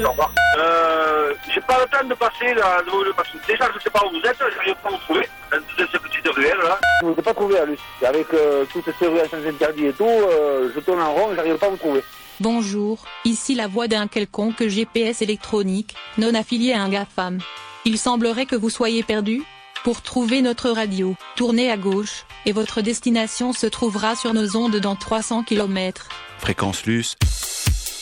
Au revoir. J'ai pas le temps de passer là, parce que déjà je sais pas où vous êtes, j'arrive pas à vous trouver, dans cette petite ruelle là. Je ne vous ai pas trouvé à Luce. Avec toutes ces ruelles sans interdit et tout, je tourne en rond, j'arrive pas à vous trouver. Bonjour, ici la voix d'un quelconque GPS électronique, non affilié à un GAFAM. Il semblerait que vous soyez perdu. Pour trouver notre radio, tournez à gauche, et votre destination se trouvera sur nos ondes dans 300 km. Fréquence Luce.